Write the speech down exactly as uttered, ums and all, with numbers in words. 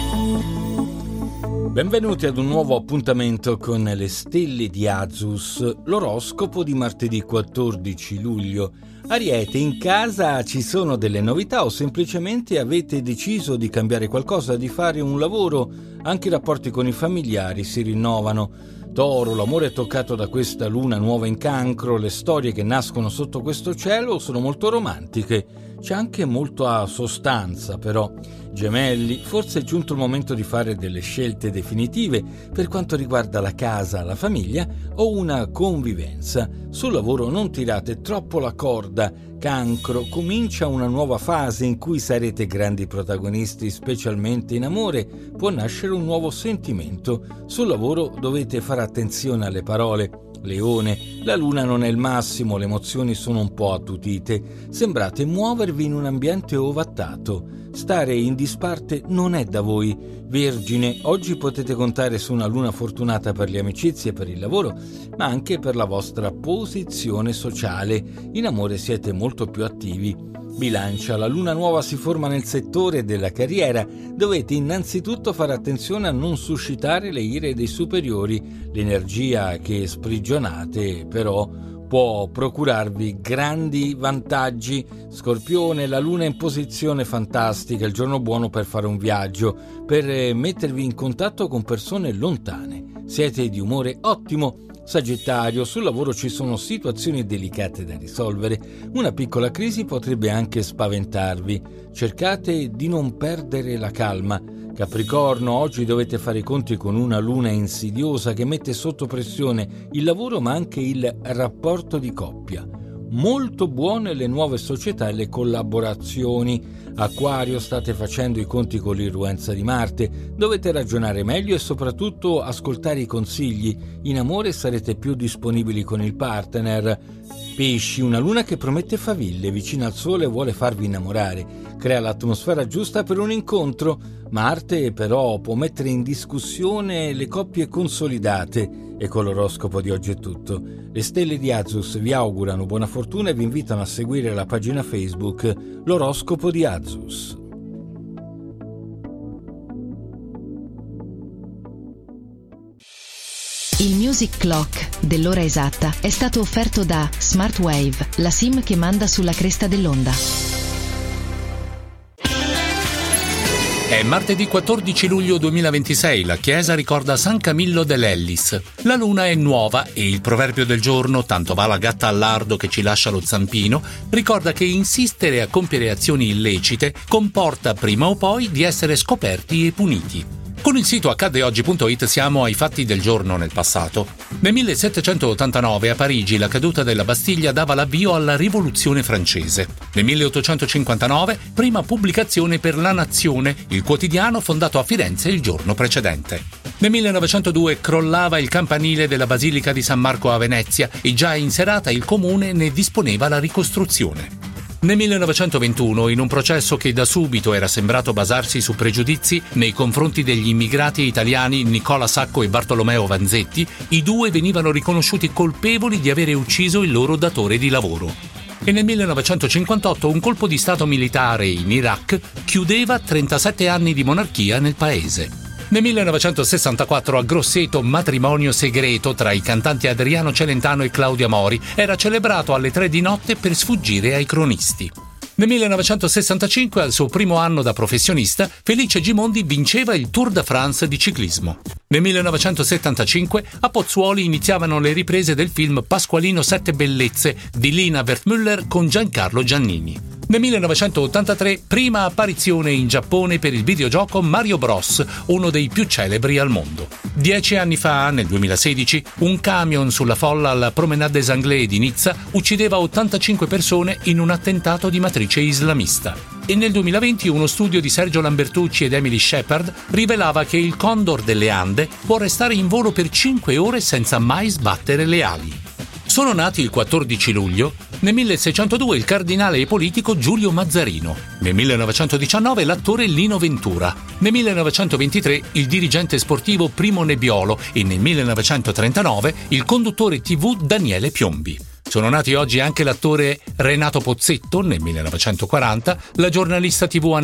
Benvenuti ad un nuovo appuntamento con le stelle di Azus, l'oroscopo di martedì quattordici luglio. Ariete, in casa ci sono delle novità o semplicemente avete deciso di cambiare qualcosa, di fare un lavoro, anche i rapporti con i familiari si rinnovano. Toro, l'amore è toccato da questa luna nuova in Cancro, le storie che nascono sotto questo cielo sono molto romantiche, c'è anche molta sostanza però. Gemelli, forse è giunto il momento di fare delle scelte definitive per quanto riguarda la casa, la famiglia o una convivenza. Sul lavoro non tirate troppo la corda. Cancro, comincia una nuova fase in cui sarete grandi protagonisti, specialmente in amore. Può nascere un nuovo sentimento. Sul lavoro dovete fare attenzione alle parole. Leone, la luna non è il massimo, le emozioni sono un po' attutite. Sembrate muovervi in un ambiente ovattato. Stare in disparte non è da voi. Vergine, oggi potete contare su una luna fortunata per le amicizie e per il lavoro, ma anche per la vostra posizione sociale. In amore siete molto più attivi. Bilancia, la luna nuova si forma nel settore della carriera. Dovete innanzitutto fare attenzione a non suscitare le ire dei superiori. L'energia che sprigionate, però, può procurarvi grandi vantaggi. Scorpione, la luna è in posizione fantastica, il giorno buono per fare un viaggio, per mettervi in contatto con persone lontane. Siete di umore ottimo. Sagittario, sul lavoro ci sono situazioni delicate da risolvere. Una piccola crisi potrebbe anche spaventarvi. Cercate di non perdere la calma. Capricorno, oggi dovete fare i conti con una luna insidiosa che mette sotto pressione il lavoro ma anche il rapporto di coppia. Molto buone le nuove società e le collaborazioni. Acquario, state facendo i conti con l'irruenza di Marte. Dovete ragionare meglio e soprattutto ascoltare i consigli. In amore sarete più disponibili con il partner. Pesci, una luna che promette faville, vicino al sole vuole farvi innamorare. Crea l'atmosfera giusta per un incontro. Marte però può mettere in discussione le coppie consolidate. E con l'oroscopo di oggi è tutto. Le stelle di Azus vi augurano buona fortuna e vi invitano a seguire la pagina Facebook L'oroscopo di Azus. Il Music Clock dell'ora esatta è stato offerto da Smartwave, la SIM che manda sulla cresta dell'onda. È martedì quattordici luglio duemilaventisei, la chiesa ricorda San Camillo dell'Ellis. La luna è nuova e il proverbio del giorno, tanto va la gatta al lardo che ci lascia lo zampino, ricorda che insistere a compiere azioni illecite comporta prima o poi di essere scoperti e puniti. Con il sito accadde oggi punto it siamo ai fatti del giorno nel passato. Nel millesettecentottantanove a Parigi la caduta della Bastiglia dava l'avvio alla Rivoluzione francese. Nel milleottocentocinquantanove prima pubblicazione per La Nazione, il quotidiano fondato a Firenze il giorno precedente. Nel millenovecentodue crollava il campanile della Basilica di San Marco a Venezia e già in serata il comune ne disponeva la ricostruzione. Nel millenovecentoventuno, in un processo che da subito era sembrato basarsi su pregiudizi nei confronti degli immigrati italiani Nicola Sacco e Bartolomeo Vanzetti, i due venivano riconosciuti colpevoli di avere ucciso il loro datore di lavoro. E nel millenovecentocinquantotto un colpo di stato militare in Iraq chiudeva trentasette anni di monarchia nel paese. Nel millenovecentosessantaquattro a Grosseto matrimonio segreto tra i cantanti Adriano Celentano e Claudia Mori era celebrato alle tre di notte per sfuggire ai cronisti. Nel millenovecentosessantacinque, al suo primo anno da professionista, Felice Gimondi vinceva il Tour de France di ciclismo. Nel millenovecentosettantacinque a Pozzuoli iniziavano le riprese del film Pasqualino Sette Bellezze di Lina Wertmüller con Giancarlo Giannini. Nel millenovecentottantatré, prima apparizione in Giappone per il videogioco Mario Bros, uno dei più celebri al mondo. Dieci anni fa, nel duemilasedici, un camion sulla folla alla Promenade des Anglais di Nizza uccideva ottantacinque persone in un attentato di matrice islamista. E nel duemilaventi uno studio di Sergio Lambertucci ed Emily Shepard rivelava che il condor delle Ande può restare in volo per cinque ore senza mai sbattere le ali. Sono nati il quattordici luglio, nel milleseicentodue il cardinale e politico Giulio Mazzarino, nel millenovecentodiciannove l'attore Lino Ventura, nel millenovecentoventitré il dirigente sportivo Primo Nebbiolo e nel millenovecentotrentanove il conduttore tivù Daniele Piombi. Sono nati oggi anche l'attore Renato Pozzetto nel millenovecentoquaranta, la giornalista tivù